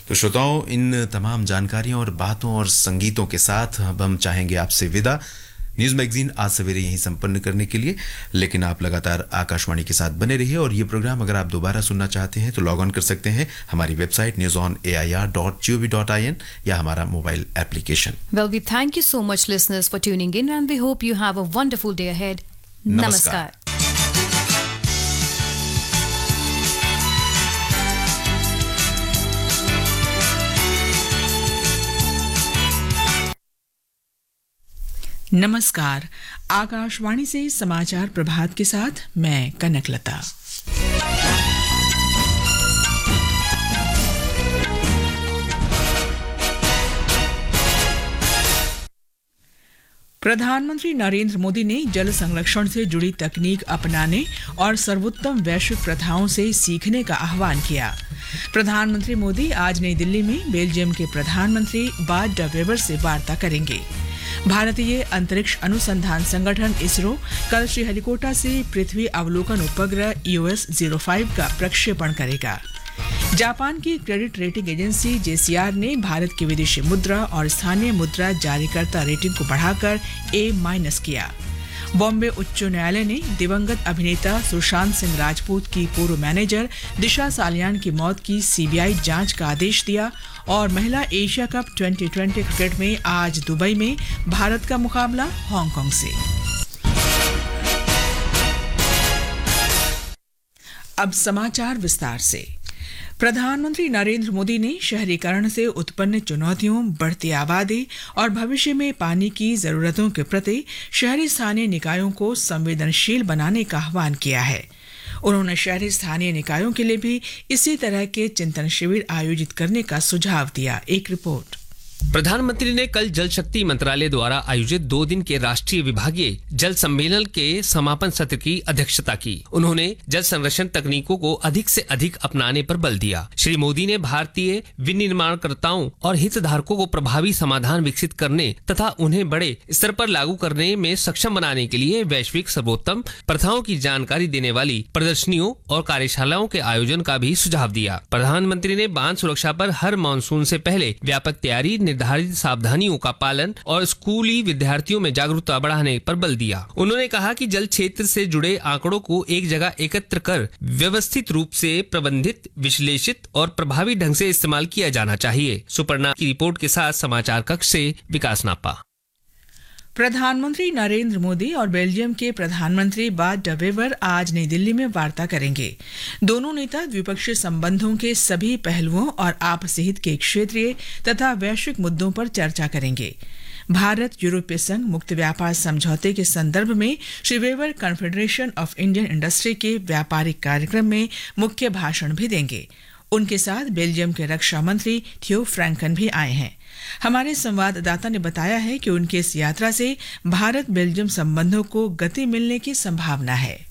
तो श्रोताओं, इन तमाम जानकारियों और बातों और संगीतों के साथ अब हम चाहेंगे आपसे विदा। न्यूज मैगजीन आज सवेरे यहीं संपन्न करने के लिए, लेकिन आप लगातार आकाशवाणी के साथ बने रहिए और ये प्रोग्राम अगर आप दोबारा सुनना चाहते हैं तो लॉग ऑन कर सकते हैं हमारी वेबसाइट newsonair.gov.in या हमारा mobile application. Well, we thank you so much, listeners, for tuning in, and we hope you have a wonderful day ahead. Namaskar. नमस्कार। आकाशवाणी से समाचार प्रभात के साथ मैं कनकलता। प्रधानमंत्री नरेंद्र मोदी ने जल संरक्षण से जुड़ी तकनीक अपनाने और सर्वोत्तम वैश्विक प्रथाओं से सीखने का आह्वान किया। प्रधानमंत्री मोदी आज नई दिल्ली में बेल्जियम के प्रधानमंत्री बार्ट डे वेवर से वार्ता करेंगे। भारतीय अंतरिक्ष अनुसंधान संगठन इसरो कल श्रीहरिकोटा से पृथ्वी अवलोकन उपग्रह EOS-05 का प्रक्षेपण करेगा। जापान की क्रेडिट रेटिंग एजेंसी JCR ने भारत की विदेशी मुद्रा और स्थानीय मुद्रा जारीकर्ता रेटिंग को बढ़ाकर A- किया। बॉम्बे उच्च न्यायालय ने दिवंगत अभिनेता सुशांत सिंह राजपूत की पूर्व मैनेजर दिशा सालियान की मौत की CBI जांच का आदेश दिया और महिला एशिया कप 2020 क्रिकेट में आज दुबई में भारत का मुकाबला हांगकांग से। अब समाचार विस्तार से। प्रधानमंत्री नरेंद्र मोदी ने शहरीकरण से उत्पन्न चुनौतियों, बढ़ती आबादी और भविष्य में पानी की जरूरतों के प्रति शहरी स्थानीय निकायों को संवेदनशील बनाने का आह्वान किया है। उन्होंने शहरी स्थानीय निकायों के लिए भी इसी तरह के चिंतन शिविर आयोजित करने का सुझाव दिया। एक रिपोर्ट। प्रधानमंत्री ने कल जल शक्ति मंत्रालय द्वारा आयोजित 2 दिन के राष्ट्रीय विभागीय जल सम्मेलन के समापन सत्र की अध्यक्षता की। उन्होंने जल संरक्षण तकनीकों को अधिक से अधिक अपनाने पर बल दिया। श्री मोदी ने भारतीय विनिर्माणकर्ताओं और हितधारकों को प्रभावी समाधान विकसित करने तथा उन्हें बड़े स्तर पर लागू करने में सक्षम बनाने के लिए वैश्विक सर्वोत्तम प्रथाओं की जानकारी देने वाली प्रदर्शनियों और कार्यशालाओं के आयोजन का भी सुझाव दिया। प्रधानमंत्री ने बांध सुरक्षा पर हर मानसून से पहले व्यापक तैयारी, निर्धारित सावधानियों का पालन और स्कूली विद्यार्थियों में जागरूकता बढ़ाने पर बल दिया। उन्होंने कहा कि जल क्षेत्र से जुड़े आंकड़ों को एक जगह एकत्र कर व्यवस्थित रूप से प्रबंधित, विश्लेषित और प्रभावी ढंग से इस्तेमाल किया जाना चाहिए। सुपर्णा की रिपोर्ट के साथ समाचार कक्ष से विकास नापा। प्रधानमंत्री नरेंद्र मोदी और बेल्जियम के प्रधानमंत्री बार्ट डे वेवर आज नई दिल्ली में वार्ता करेंगे। दोनों नेता द्विपक्षीय संबंधों के सभी पहलुओं और आपसी हित के क्षेत्रीय तथा वैश्विक मुद्दों पर चर्चा करेंगे। भारत यूरोपीय संघ मुक्त व्यापार समझौते के संदर्भ में Shri waiver confederation of Indian industry के व्यापारिक कार्यक्रम में मुख्य भाषण भी देंगे। उनके साथ बेल्जियम के रक्षा मंत्री थियो फ्रैंकन भी आए हैं। हमारे संवाददाता ने बताया है कि उनकी इस यात्रा से भारत बेल्जियम संबंधों को गति मिलने की संभावना है।